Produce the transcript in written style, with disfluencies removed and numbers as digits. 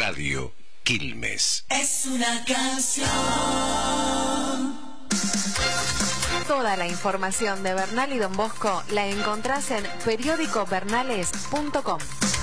Radio Quilmes. Es una canción. Toda la información de Bernal y Don Bosco la encontrás en periodicobernales.com.